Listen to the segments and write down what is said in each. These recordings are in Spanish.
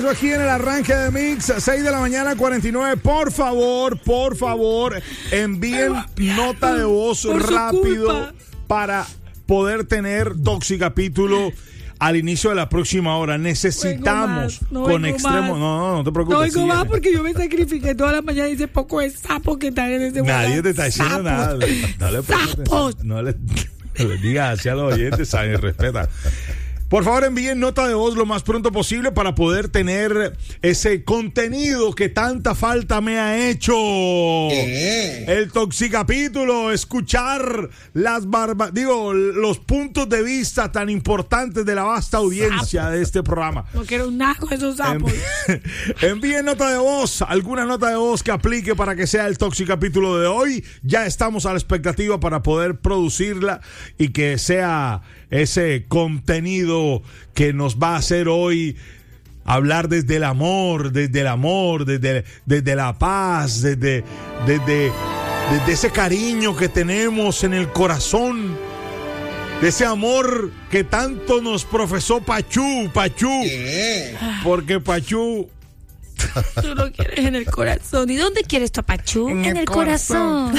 regreso aquí en el arranque de Mix, 6 de la mañana, 49. Por favor, envíen nota de voz rápido para poder tener Toxicapítulo al inicio de la próxima hora. Necesitamos con extremo. No te preocupes. No oigo más porque yo me sacrifiqué toda la mañana y ese poco de sapo que está en ese momento. Nadie te está diciendo nada. No le digas así a los oyentes, ¿sabes? Respeta. Por favor, envíen nota de voz lo más pronto posible para poder tener ese contenido que tanta falta me ha hecho. El Toxicapítulo, escuchar los puntos de vista tan importantes de la vasta audiencia de este programa. No quiero un naco de esos sapos. Envíen nota de voz, alguna nota de voz que aplique para que sea el Toxicapítulo de hoy. Ya estamos a la expectativa para poder producirla y que sea ese contenido que nos va a hacer hoy hablar desde el amor, desde la paz, desde ese cariño que tenemos en el corazón, de ese amor que tanto nos profesó Pachú, porque Pachú... Tú lo quieres en el corazón. ¿Y dónde quieres tu Pachú? En el corazón.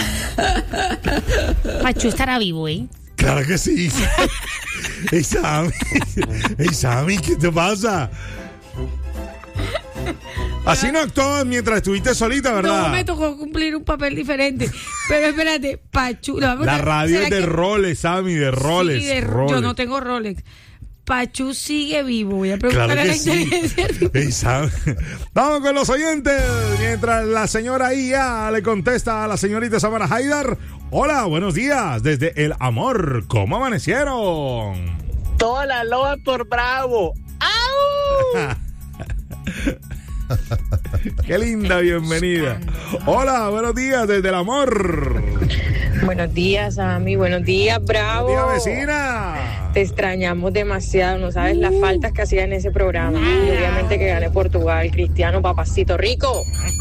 Pachú estará vivo, ¿eh? Claro que sí. Hey Sammy, ¿qué te pasa? Así no actuabas mientras estuviste solita, ¿verdad? No, me tocó cumplir un papel diferente. Pero espérate, Pachú... La radio es de Rolex, Sammy, de Rolex. Sí, Rolex. Yo no tengo Rolex. Pachú sigue vivo. Voy a preguntar a la inteligencia. Vamos con los oyentes. Mientras la señora IA le contesta a la señorita Samara Haidar. Hola, buenos días. Desde El Amor, ¿cómo amanecieron? Todas las lobas por Bravo. ¡Au! Qué linda bienvenida. Hola, buenos días desde El Amor. Buenos días, Sammy. Buenos días, Bravo. Buenos días, vecina. Te extrañamos demasiado. No sabes las faltas que hacía en ese programa. Y obviamente que gane Portugal. Cristiano, papacito rico.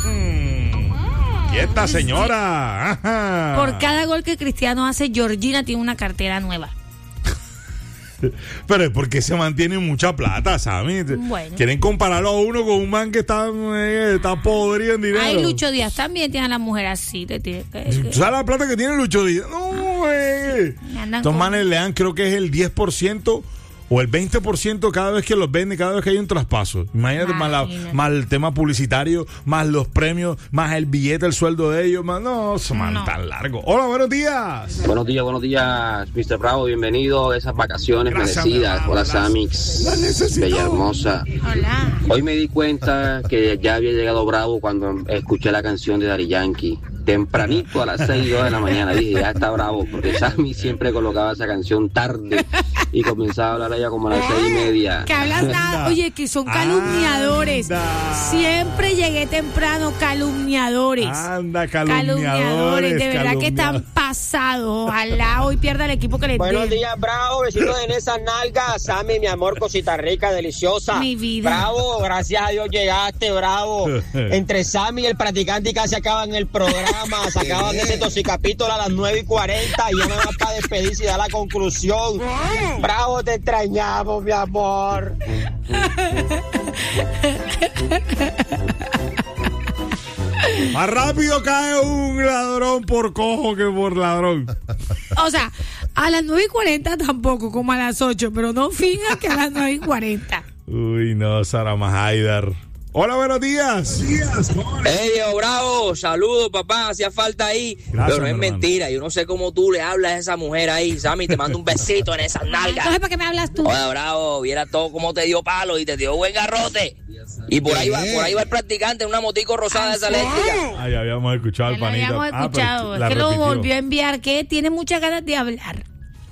Y esta señora. Ajá. Por cada gol que Cristiano hace, Georgina tiene una cartera nueva. Pero es porque se mantiene mucha plata, Sammy. Bueno. Quieren compararlo a uno con un man que está podrido en dinero. Ay, Lucho Díaz también tiene a la mujer así. ¿Tú sabes la plata que tiene Lucho Díaz? No, güey. Estos manes le dan, creo que es el 10% o el 20% cada vez que los venden, cada vez que hay un traspaso. Imagínate, más el tema publicitario, más los premios, más el billete, el sueldo de ellos, más tan largo. Hola, buenos días. Buenos días, Mr. Bravo, bienvenido a esas vacaciones merecidas. Hola, Samix, bella hermosa. Hola. Hoy me di cuenta que ya había llegado Bravo cuando escuché la canción de Daddy Yankee. Tempranito a las 6:02 de la mañana dije, ya está Bravo, porque Sammy siempre colocaba esa canción tarde y comenzaba a hablar ella como a las 6:30. Que hablas nada, oye, que son calumniadores. Siempre llegué temprano, calumniadores. Calumniadores, de verdad que están pasados. Ojalá hoy pierda el equipo que les dé. Buenos días, Bravo, besitos en esas nalgas. Sammy, mi amor, cosita rica, deliciosa. Mi vida. Bravo, gracias a Dios llegaste, Bravo. Entre Sammy y el practicante casi acaban el programa. Sacaban ese Toxicapítulo a las 9:40 y ya nada más para despedirse y dar la conclusión. Bravo, te extrañamos, mi amor. Más rápido cae un ladrón por cojo que por ladrón. O sea, a las 9:40 tampoco, como a las 8, pero no finjas que a las 9:40. Uy, no, Sara Haidar. Hola, buenos días. Hey, Diego Bravo, saludos, papá, hacía falta ahí. Gracias, pero no es mentira, yo no sé cómo tú le hablas a esa mujer ahí, Sammy, te mando un besito en esas nalgas. Entonces, ¿para qué me hablas tú? Hola, Bravo, viera todo cómo te dio palo y te dio buen garrote. Y por ahí va el practicante en una motico rosada de esa eléctrica. Ay, habíamos escuchado al panita. Habíamos escuchado, es que lo volvió a enviar, que tiene muchas ganas de hablar.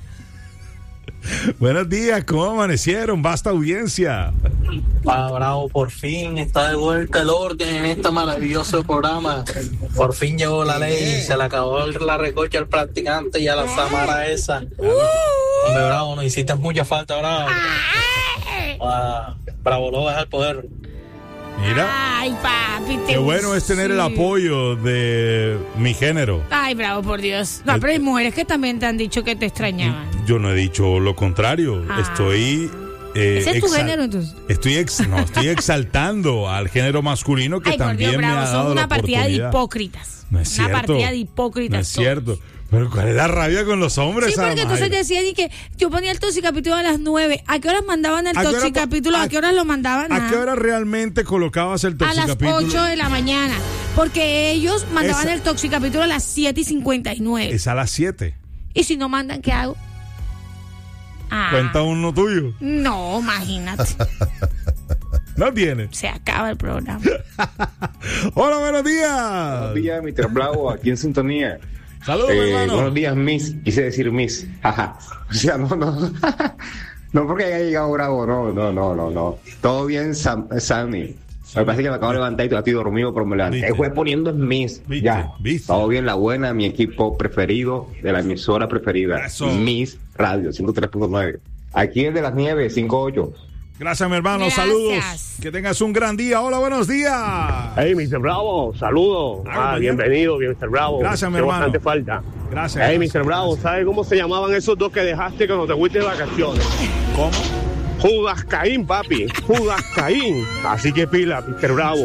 Buenos días, ¿cómo amanecieron? Vasta audiencia. Bravo, por fin está de vuelta el orden en este maravilloso programa. Por fin llegó la ley, se le acabó la recocha al practicante y a la Samara esa. Hombre, Bravo, nos hiciste mucha falta, Bravo. Bravo, lo deja el poder. Mira. Ay, papi, qué bueno es tener el apoyo de mi género. Ay, Bravo, por Dios. No, pero hay mujeres que también te han dicho que te extrañaban. Yo no he dicho lo contrario. Estoy ¿Ese es tu género, entonces? Estoy exaltando al género masculino que también me ha dado son una la partida oportunidad. de hipócritas. No es cierto. Una partida de hipócritas. No es cierto. Pero ¿cuál es la rabia con los hombres? Sí, porque entonces decían y que yo ponía el toxicapítulo a las 9. ¿A qué horas mandaban el toxicapítulo? ¿A qué horas lo mandaban? ¿A qué hora realmente colocabas el toxicapítulo? A las 8 de la mañana. Porque ellos mandaban el toxicapítulo a las 7:59. Es a las 7. ¿Y si no mandan, qué hago? Cuenta uno tuyo. No, imagínate. No tiene. Se acaba el programa. Hola, buenos días. Buenos días, Mr. Bravo, aquí en sintonía. Saludos, hermano. Buenos días, Miss. Quise decir Miss. Jaja. O sea, no. No porque haya llegado Bravo, no. Todo bien, Sammy. Me parece que me acabo de levantar y estoy dormido, pero me levanté. Fue poniendo en Miss. Ya. Todo bien, la buena, mi equipo preferido de la emisora preferida. Eso. Miss Radio 103.9. Aquí es de las Nieves, 58. Gracias, mi hermano. Gracias. Saludos. Que tengas un gran día. Hola, buenos días. Hey, Mr. Bravo, saludos. Bienvenido, Mr. Bravo. Gracias, mi hermano. Bastante falta. Gracias. Hey, Mr. Bravo, ¿sabes cómo se llamaban esos dos que dejaste cuando te fuiste de vacaciones? ¿Cómo? Judas Caín, papi. Judas Caín. Así que pila, Mr. Bravo.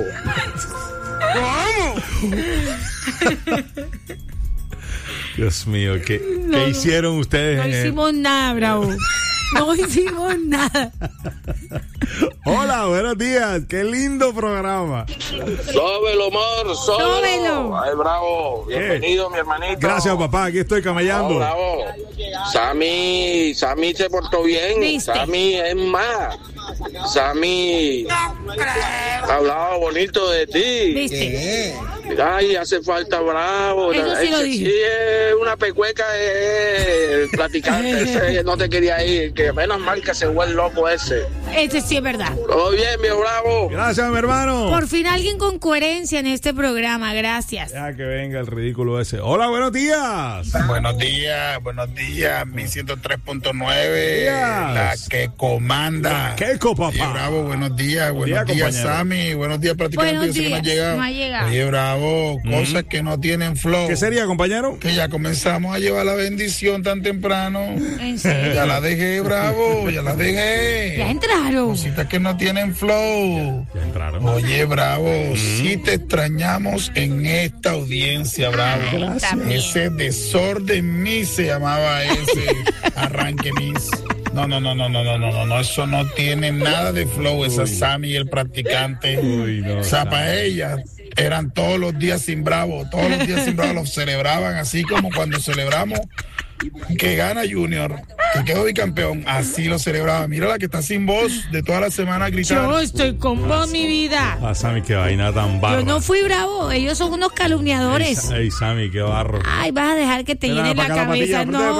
Dios mío, ¿qué hicieron ustedes? No hicimos nada, Bravo. No hicimos nada. Hola, buenos días. Qué lindo programa. Sóbelo, amor, sóbelo. Ay, Bravo. Bienvenido, mi hermanito. Gracias, papá. Aquí estoy camellando. No, Bravo. Sammy se portó bien. ¿Viste? Sammy es más. Sammy hablaba bonito de ti. ¿Viste? Ay, hace falta Bravo. Eso sí lo dije. Sí, es una pecueca, el platicante. Ese no te quería ir. Que menos mal que se fue el loco ese. Ese sí es verdad. Todo bien, mi Bravo. Gracias, mi hermano. Por fin alguien con coherencia en este programa. Gracias. Ya que venga el ridículo ese. Hola, buenos días. Buenos días, mi 103.9. La que comanda. Keiko, papá. Oye, Bravo, buenos días, Sammy. Buenos días, prácticamente. Buenos días. Que no ha llegado. No ha llegado. Oye, Bravo, cosas que no tienen flow. ¿Qué sería, compañero? Que ya comenzamos a llevar la bendición tan temprano. ¿En serio? Ya la dejé, Bravo, ya la dejé. Ya entraron. Cositas que no tienen flow. Ya entraron. Oye, Bravo, sí te extrañamos en esta audiencia, Bravo. Gracias. Ese desorden Miss se llamaba ese arranque Miss. No, eso no tiene nada de flow, esa Sammy y el practicante. No, o sea, para ella eran todos los días sin Bravo, los celebraban así como cuando celebramos que gana Junior, que quedó bicampeón, así lo celebraba. Mira la que está sin voz de toda la semana gritando. Yo estoy con vos, mi vida. Sammy, qué vaina tan barra. Yo no fui Bravo, ellos son unos calumniadores. Ey, Sammy, qué barro. Ay, vas a dejar que te llenen la cabeza.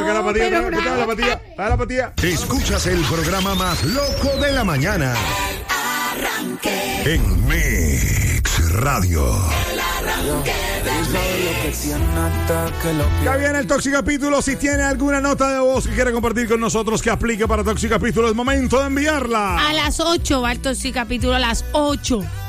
La patilla. Escuchas el programa más loco de la mañana. En Mix Radio. Ya viene el Toxicapítulo. Si tiene alguna nota de voz que quiere compartir con nosotros que aplique para Toxicapítulo, es momento de enviarla. A las 8 va el Toxicapítulo, a las 8.